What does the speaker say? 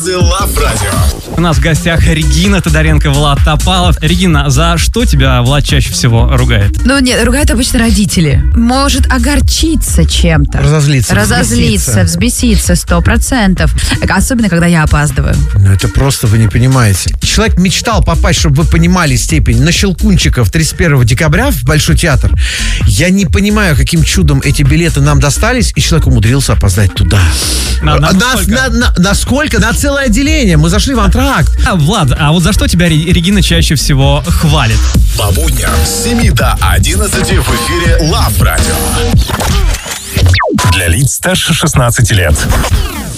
Звезды Лав Радио. У нас в гостях Регина Тодоренко, Влад Топалов. Регина, за что тебя Влад чаще всего ругает? Ну, нет, ругают обычно родители. Может огорчиться чем-то. Разозлиться, взбеситься 100%. Особенно, когда я опаздываю. Ну, это просто вы не понимаете. Человек мечтал попасть, чтобы вы понимали степень, на Щелкунчиков 31 декабря в Большой театр. Я не понимаю, каким чудом эти билеты нам достались, и человек умудрился опоздать туда. Насколько? На целое отделение. Мы зашли в антракт. Влад, а вот за что тебя Регина чаще всего хвалит? По будням с 7 до 11 в эфире Лав Радио. Для лиц старше 16 лет.